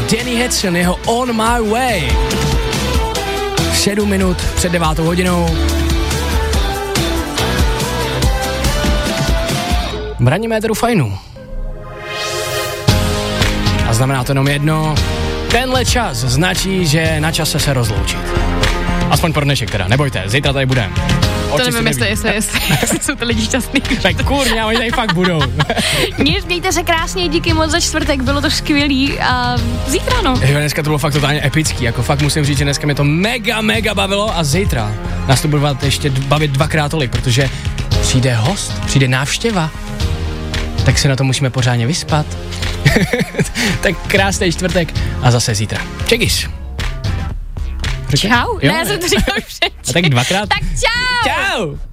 Danny Hudson, jeho On My Way. 7 minut před 9 hodinou. V ranním éteru Fajnu. A znamená to jenom jedno. Tenhle čas značí, že na čase se rozloučit. Aspoň pro dnešek teda, nebojte, zítra tady budeme. To nevím, jestli jsou ty lidi šťastný. Tak kurňa, oni tady fakt budou. Nic, mějte se krásně, díky moc za čtvrtek, bylo to skvělý a zítra no. Jo, dneska to bylo fakt totálně epický, jako fakt musím říct, že dneska mě to mega bavilo a zítra nás to bude ještě bavit 2x tolik, protože přijde host, přijde návštěva, tak se na to musíme pořádně vyspat. Tak krásný čtvrtek a zase zítra. Čekis. Čau. Ne, já jsem to říkal už předtím. A tak 2x. Tak čau. Čau.